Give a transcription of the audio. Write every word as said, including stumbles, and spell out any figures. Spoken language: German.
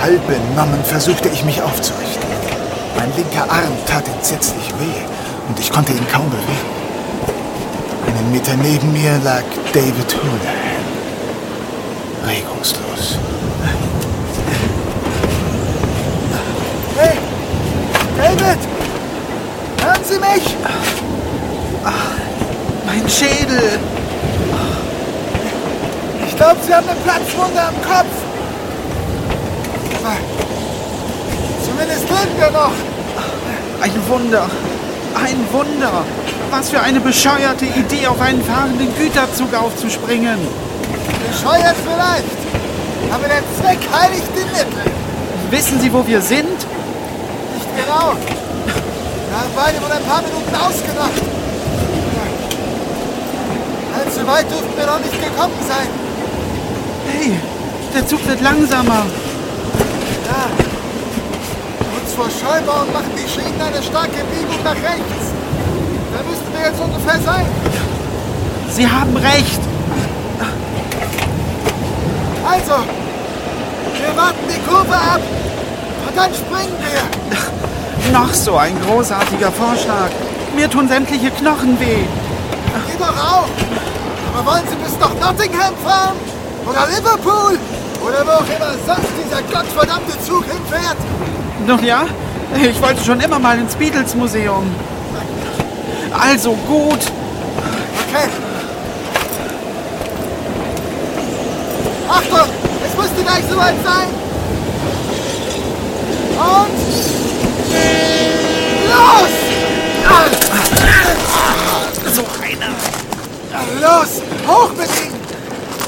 Halb benommen versuchte ich mich aufzurichten. Mein linker Arm tat entsetzlich weh und ich konnte ihn kaum bewegen. Einen Meter neben mir lag David Houlihan, regungslos. Hey, David! Hören Sie mich? Mein Schädel! Ich glaube, Sie haben eine Platzwunde am Kopf. Aber zumindest leben wir noch. Ein Wunder! Ein Wunder! Was für eine bescheuerte Idee, auf einen fahrenden Güterzug aufzuspringen! Bescheuert vielleicht, aber der Zweck heiligt die Mittel. Wissen Sie, wo wir sind? Nicht genau. Wir haben beide wohl ein paar Minuten ausgemacht. Allzu weit dürften wir noch nicht gekommen sein. Hey, der Zug wird langsamer. Ja. Kurz vor Scheubaum machen die Schienen eine starke Biegung nach rechts. Da müssten wir jetzt ungefähr sein. Sie haben recht. Also, wir warten die Kurve ab und dann springen wir. Noch so ein großartiger Vorschlag. Mir tun sämtliche Knochen weh. Ihr doch auch. Aber wollen Sie bis nach Nottingham fahren? Oder Liverpool? Oder wo auch immer sonst dieser gottverdammte Zug hinfährt? Nun ja, ich wollte schon immer mal ins Beatles-Museum. Also gut. Okay. Achtung, es müsste gleich soweit sein. Und los! So einer. Los, hoch mit Ihnen!